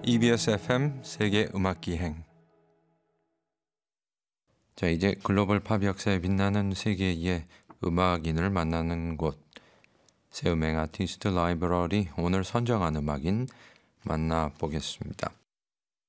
EBS FM 세계 음악 기행. 자, 이제 글로벌 팝 역사에 빛나는 세계의 음악인을 만나는 곳. 새 음악 아티스트 라이브러리 오늘 선정한 음악인 만나보겠습니다.